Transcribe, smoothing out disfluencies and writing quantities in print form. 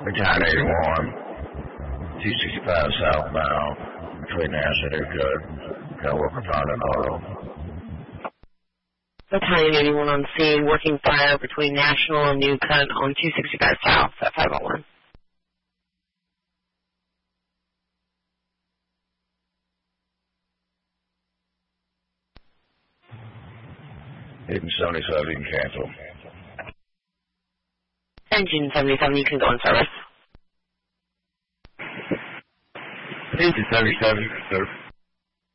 Baton 81, 265 southbound, between Nashville and Good. Got working on an auto. Battalion 81 on scene, working fire between National and New Cut on 265 South at 501. Engine 77, you can cancel. Engine 77, you can go in service. Engine 77, sir.